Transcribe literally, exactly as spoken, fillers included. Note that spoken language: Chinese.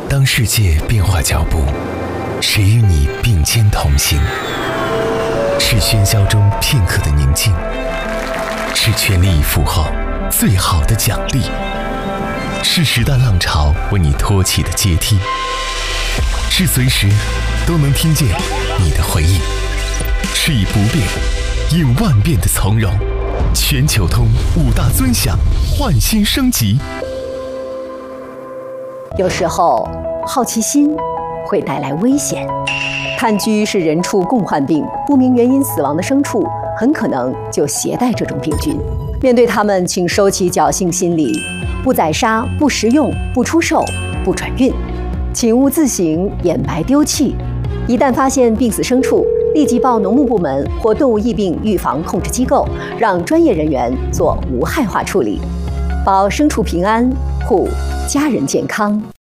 当世界变化脚步，谁与你并肩同行？是喧嚣中片刻的宁静，是全力以赴后最好的奖励，是时代浪潮为你托起的阶梯，是随时都能听见你的回应，是以不变应万变的从容。全球通五大尊享，焕新升级。 有时候，好奇心会带来危险。炭疽是人畜共患病，不明原因死亡的牲畜很可能就携带这种病菌。面对它们，请收起侥幸心理，不宰杀，不食用，不出售，不转运，请勿自行掩埋丢弃。一旦发现病死牲畜，立即报农牧部门或动物疫病预防控制机构，让专业人员做无害化处理，保牲畜平安，护家人健康。